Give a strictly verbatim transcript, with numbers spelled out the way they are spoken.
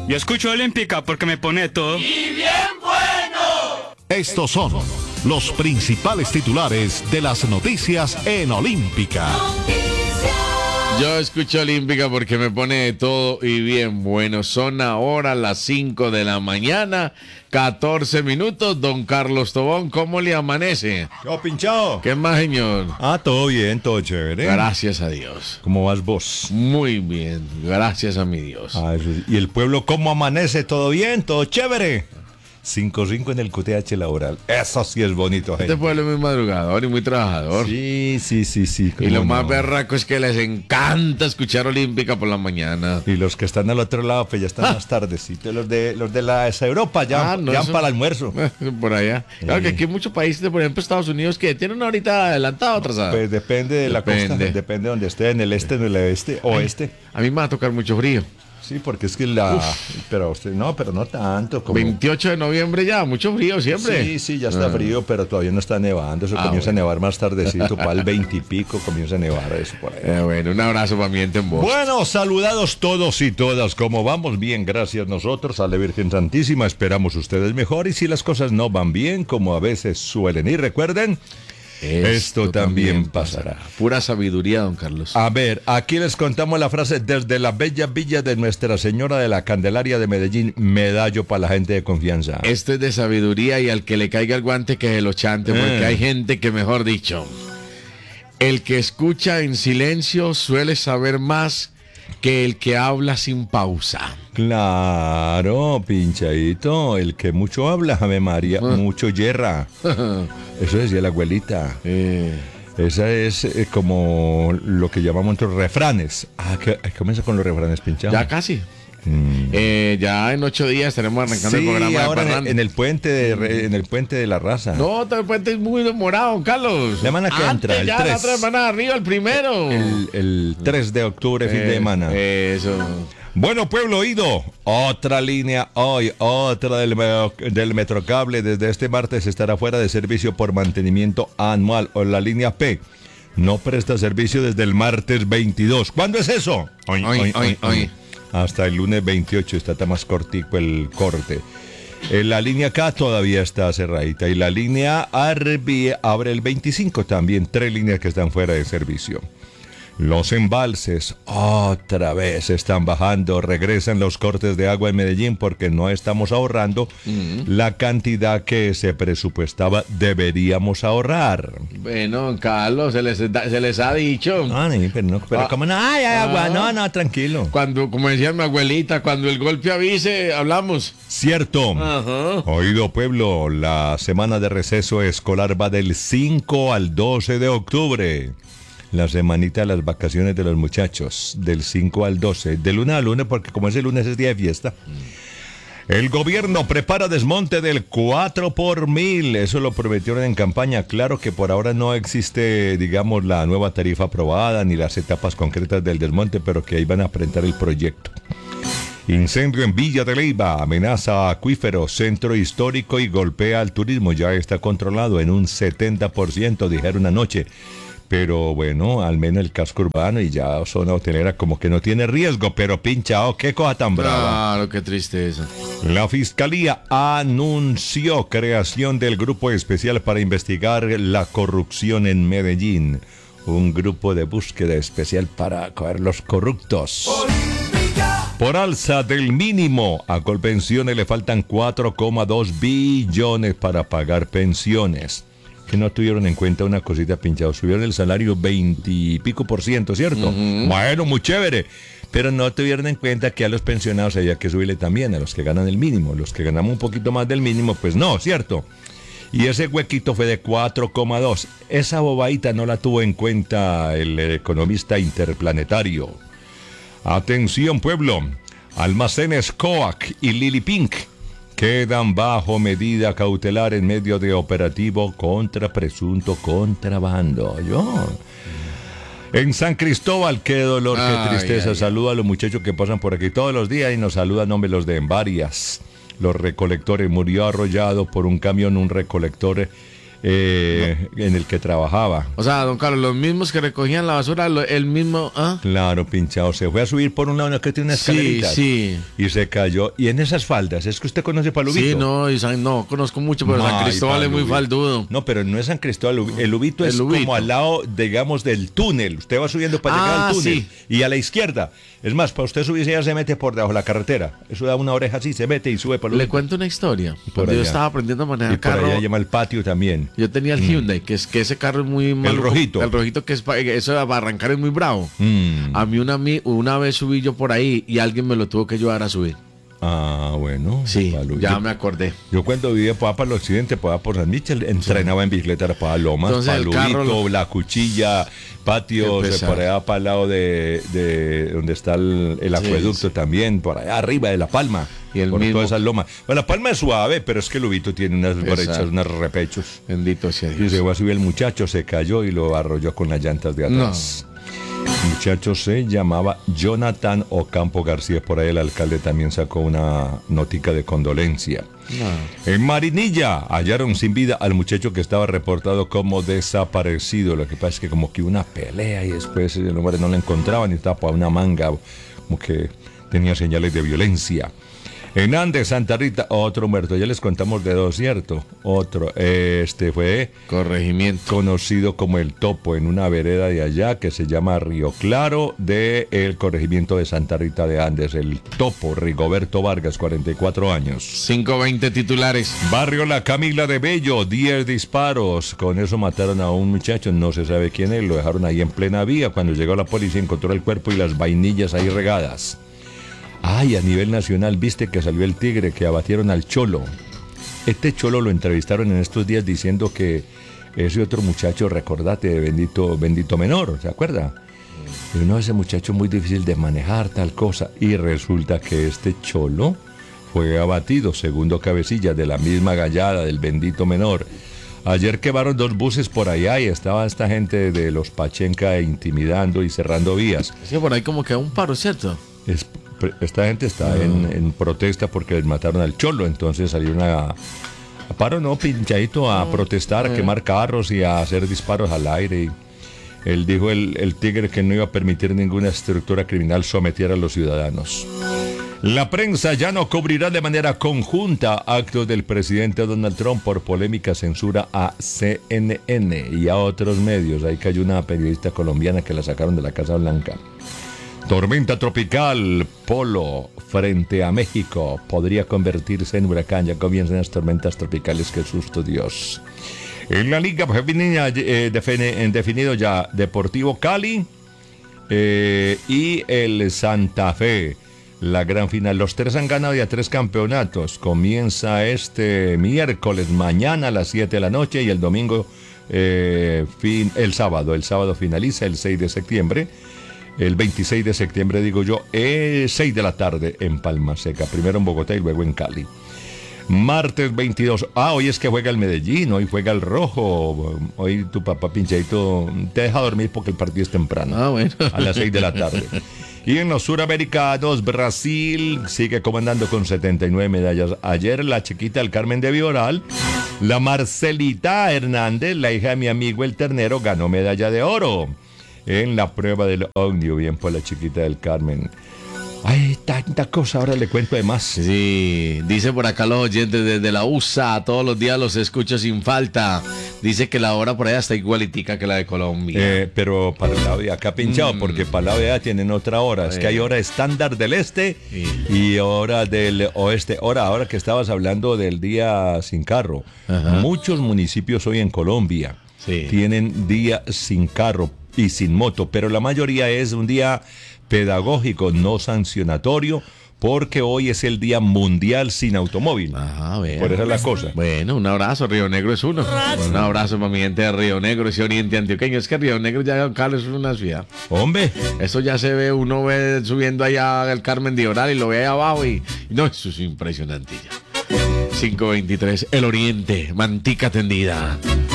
Yo escucho Olímpica porque me pone todo. ¡Y bien bueno! Estos son los principales titulares de las noticias en Olímpica. Yo escucho Olímpica porque me pone de todo y bien bueno. Son ahora las cinco de la mañana, catorce minutos. Don Carlos Tobón, ¿cómo le amanece? ¿Qué pinchado? ¿Qué más, señor? Ah, todo bien, todo chévere. Gracias a Dios. ¿Cómo vas vos? Muy bien, gracias a mi Dios. Ah, eso es. ¿Y el pueblo cómo amanece? ¿Todo bien? ¿Todo chévere? cinco cinco en el Q T H laboral. Eso sí es bonito, gente. Este pueblo es muy madrugador y muy trabajador. Sí, sí, sí, sí. Y lo no? más berraco es que les encanta escuchar Olímpica por la mañana. Y los que están al otro lado, pues ya están ah. más tardecitos. Los de los de la esa Europa ya, ah, no, ya eso... para el almuerzo. Por allá. Sí. Claro que aquí hay muchos países, por ejemplo Estados Unidos, que tienen una horita adelantada, atrasada. Pues depende de depende. la costa, depende de donde esté, en el este, en el oeste, oeste. A mí me va a tocar mucho frío. Sí, porque es que la... Uf. Pero usted no, pero no tanto. Como... veintiocho de noviembre ya, mucho frío siempre. Sí, sí, ya está ah. frío, pero todavía no está nevando. Eso ah, comienza bueno. a nevar más tardecito, para el veinte y pico comienza a nevar eso por ahí. Eh, bueno, un abrazo para mi gente en voz. Bueno, saludados todos y todas. ¿Cómo vamos? Bien, gracias nosotros a la Virgen Santísima. Esperamos ustedes mejor. Y si las cosas no van bien, como a veces suelen ir, recuerden... Esto, Esto también, también pasará. pasará. Pura sabiduría, don Carlos. A ver, aquí les contamos la frase desde la bella villa de Nuestra Señora de la Candelaria de Medellín, medallo para la gente de confianza. Esto es de sabiduría y al que le caiga el guante que se lo chante, porque eh. hay gente que, mejor dicho, el que escucha en silencio suele saber más que el que habla sin pausa. Claro, pinchadito, el que mucho habla, Ave María, uh. mucho yerra. Eso decía la abuelita. Eh. Esa es eh, como lo que llamamos otros refranes. Ah, ¿qué comienza con los refranes, pinchado? Ya casi. Mm. Eh, ya en ocho días estaremos arrancando sí, el programa ahora de en, en el puente de en el puente de la raza. No, el puente es muy demorado, don Carlos. La semana que Antes, entra, el ya tres. La otra semana arriba, el primero. El, el tres de octubre, eh, fin de semana. Eso. Bueno, pueblo oído, otra línea hoy, otra del, del Metrocable desde este martes estará fuera de servicio por mantenimiento anual, o la línea P. No presta servicio desde el martes veintidós. ¿Cuándo es eso? Hoy, hoy, hoy, hoy. hoy. Hasta el lunes veintiocho, está tan más cortico el corte. En la línea K todavía está cerradita y la línea R abre el veinticinco, también tres líneas que están fuera de servicio. Los embalses otra vez están bajando, regresan los cortes de agua en Medellín porque no estamos ahorrando uh-huh. la cantidad que se presupuestaba, deberíamos ahorrar. Bueno, Carlos, se les, se les ha dicho. Ah, no, pero no, pero ah, como no hay agua, ah, no, no, tranquilo. Cuando, como decía mi abuelita, cuando el golpe avise, hablamos. Cierto. Uh-huh. Oído pueblo, la semana de receso escolar va del cinco al doce de octubre. La semanita de las vacaciones de los muchachos, del cinco al doce, de lunes a lunes, porque como ese lunes es día de fiesta. El gobierno prepara desmonte del cuatro por mil, eso lo prometieron en campaña. Claro que por ahora no existe, digamos, la nueva tarifa aprobada, ni las etapas concretas del desmonte, pero que ahí van a presentar el proyecto. Incendio en Villa de Leyva, amenaza a acuíferos, centro histórico y golpea al turismo. Ya está controlado en un setenta por ciento, dijeron anoche. Pero bueno, al menos el casco urbano y ya zona hotelera como que no tiene riesgo, pero pinchao, qué cosa tan brava. Claro, qué tristeza. La Fiscalía anunció creación del grupo especial para investigar la corrupción en Medellín. Un grupo de búsqueda especial para coger los corruptos. Por alza del mínimo, a Colpensiones le faltan cuatro coma dos billones para pagar pensiones. Que no tuvieron en cuenta una cosita, pinchado. Subieron el salario veinte y pico por ciento, ¿cierto? Uh-huh. Bueno, muy chévere. Pero no tuvieron en cuenta que a los pensionados había que subirle también, a los que ganan el mínimo. Los que ganamos un poquito más del mínimo, pues no, ¿cierto? Y ese huequito fue de cuatro coma dos. Esa bobadita no la tuvo en cuenta el economista interplanetario. Atención, pueblo. Almacenes Coac y Lily Pink quedan bajo medida cautelar en medio de operativo contra presunto contrabando. Yo. En San Cristóbal, qué dolor, ay, qué tristeza. Ay, Saludo ay. a los muchachos que pasan por aquí todos los días y nos saludan, hombre, los de Envarias. Los recolectores, murió arrollado por un camión, un recolector eh, en el que trabajaba. O sea, don Carlos, los mismos que recogían la basura, lo- el mismo... ¿ah? Claro, pinchado. Se fue a subir por un lado, ¿no? Que tiene una Sí, escalerita. sí. Y se cayó. Y en esas faldas, es que usted conoce Palubito. Sí, no, y San- no conozco mucho, pero San Ay, Cristóbal es muy Palubito. faldudo. No, pero no es San Cristóbal. El Lubito El es Lubito. como al lado, digamos, del túnel. Usted va subiendo para llegar Ah, al túnel. sí. Y a la izquierda. Es más, para usted subirse ya se mete por debajo de la carretera. Eso da una oreja así, se mete y sube para Le cuento una historia. Cuando yo allá. estaba aprendiendo a manejar Y por carro, allá llama el patio también. yo tenía el Hyundai, que es que ese carro es muy maluco. rojito. El rojito que es pa- eso de arrancar es muy bravo. Mm. A mí una, mi- una vez subí yo por ahí y alguien me lo tuvo que ayudar a subir. Ah, bueno. Sí, Palubito. ya me acordé. Yo cuando vivía para, para el occidente, para, por San Michel, entrenaba en bicicleta para Lomas, Entonces, el Palubito, carro lo- La Cuchilla, patios, Qué eh, pesar. por allá para el lado de, de donde está el, el acueducto sí. también, por allá arriba de La Palma, Y el por mismo- todas esas lomas. Bueno, La Palma es suave, pero es que Lubito tiene unas Pesar. brechas, unos repechos. Bendito sea Y Dios. se va a subir el muchacho, se cayó y lo arrolló con las llantas de atrás. El muchacho se llamaba Jonathan Ocampo García, por ahí el alcalde también sacó una notica de condolencia. No. En Marinilla hallaron sin vida al muchacho que estaba reportado como desaparecido. Lo que pasa es que como que hubo una pelea y después el hombre no lo encontraban y estaba por una manga, como que tenía señales de violencia. En Andes, Santa Rita, otro muerto. Ya les contamos de dos, ¿cierto? Otro. Este fue Corregimiento. conocido como el Topo en una vereda de allá que se llama Río Claro del corregimiento de Santa Rita de Andes. El Topo, Rigoberto Vargas, cuarenta y cuatro años. cinco veinte titulares. Barrio La Camila de Bello, diez disparos. Con eso mataron a un muchacho, no se sabe quién es, lo dejaron ahí en plena vía. Cuando llegó la policía encontró el cuerpo y las vainillas ahí regadas. Ay, a nivel nacional, viste que salió el tigre, que abatieron al Cholo. Este Cholo lo entrevistaron en estos días diciendo que ese otro muchacho, recordate, de Bendito, Bendito Menor, ¿se acuerda? Pero no, ese muchacho es muy difícil de manejar, tal cosa. Y resulta que este Cholo fue abatido, segundo cabecilla de la misma gallada del Bendito Menor. Ayer quemaron dos buses por allá y estaba esta gente de los Pachenca intimidando y cerrando vías. Es que por ahí como que un paro, ¿cierto? Es- esta gente está en, en protesta porque les mataron al Cholo, entonces salieron a, a paro, no, pinchadito, a protestar, a quemar carros y a hacer disparos al aire. Y él dijo el, el tigre que no iba a permitir ninguna estructura criminal someter a los ciudadanos. La prensa ya no cubrirá de manera conjunta actos del presidente Donald Trump por polémica censura a C N N y a otros medios. Ahí cayó una periodista colombiana que la sacaron de la Casa Blanca. Tormenta tropical Polo frente a México podría convertirse en huracán. Ya comienzan las tormentas tropicales. Qué susto, Dios. En la Liga Femenina eh, define- definido ya Deportivo Cali eh, y el Santa Fe. La gran final. Los tres han ganado ya tres campeonatos. Comienza este miércoles, mañana a las siete de la noche y el domingo, eh, fin, el sábado. El sábado finaliza el seis de septiembre. El veintiséis de septiembre, digo yo, eh, seis de la tarde en Palma Seca. Primero en Bogotá y luego en Cali. Martes veintidós. Ah, hoy es que juega el Medellín, hoy juega el Rojo. Hoy tu papá pinchadito te deja dormir porque el partido es temprano. Ah, bueno. A las seis de la tarde. Y en los suramericanos, Brasil sigue comandando con setenta y nueve medallas. Ayer la chiquita del Carmen de Viboral, la Marcelita Hernández, la hija de mi amigo el Ternero, ganó medalla de oro en la prueba del Omnio. Bien por la chiquita del Carmen. Ay, tanta cosa, ahora le cuento de más. Sí, dice por acá los oyentes desde la U S A, todos los días los escucho sin falta. Dice que la hora por allá está igualitica que la de Colombia. Eh, pero para el lado de acá pinchado, Mm. porque para el lado de allá tienen otra hora. Es que hay hora estándar del este y hora del oeste. Ahora, ahora que estabas hablando del día sin carro, Ajá. muchos municipios hoy en Colombia Sí. tienen día sin carro y sin moto, pero la mayoría es un día pedagógico, no sancionatorio, porque hoy es el Día Mundial sin Automóvil. Ajá, vea. Por eso es la cosa. Bueno, un abrazo, Río Negro es uno. Un abrazo para mi gente de Río Negro, ese oriente antioqueño. Es que Río Negro ya, don Carlos, es una ciudad. Hombre, Eso ya se ve, uno ve subiendo allá el Carmen de Oral y lo ve ahí abajo y... No, eso es impresionante ya. cinco veintitrés, el oriente, mantica tendida.